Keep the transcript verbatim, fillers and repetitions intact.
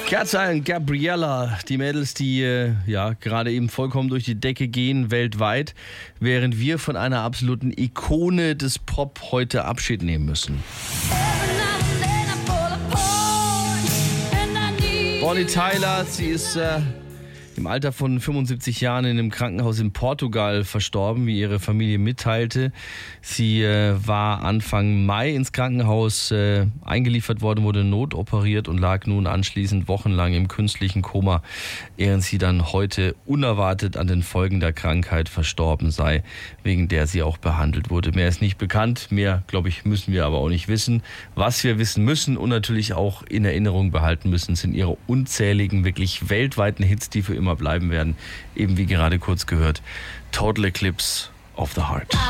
Katja und Gabriella, die Mädels, die äh, ja gerade eben vollkommen durch die Decke gehen weltweit, während wir von einer absoluten Ikone des Pop heute Abschied nehmen müssen. Bonnie Tyler, sie ist äh, im Alter von fünfundsiebzig Jahren in einem Krankenhaus in Portugal verstorben, wie ihre Familie mitteilte. Sie äh, war Anfang Mai ins Krankenhaus äh, eingeliefert worden, wurde notoperiert und lag nun anschließend wochenlang im künstlichen Koma, ehe sie dann heute unerwartet an den Folgen der Krankheit verstorben sei, wegen der sie auch behandelt wurde. Mehr ist nicht bekannt, mehr, glaube ich, müssen wir aber auch nicht wissen. Was wir wissen müssen und natürlich auch in Erinnerung behalten müssen, sind ihre unzähligen, wirklich weltweiten Hits, die für immer bleiben werden. Eben wie gerade kurz gehört, Total Eclipse of the Heart.